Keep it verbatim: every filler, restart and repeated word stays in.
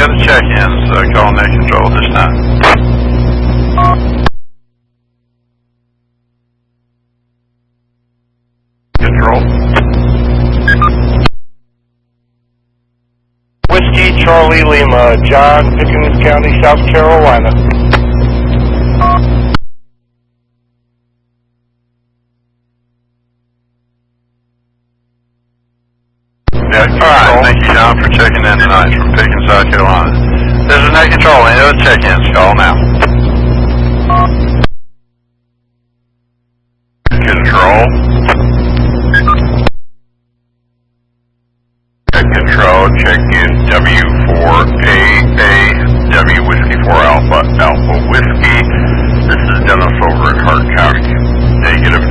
got a check-ins, uh, call net control this time. Control. Whiskey Charlie Lima, John, Pickens County, South Carolina. Yeah, alright, thank you, John, for checking in tonight from Pickens, South Carolina. This is net control, any other check-ins, call now. Control. Control, check in W four A A, W Whiskey four Alpha, Alpha Whiskey. This is Dennis over in Hart County. Negative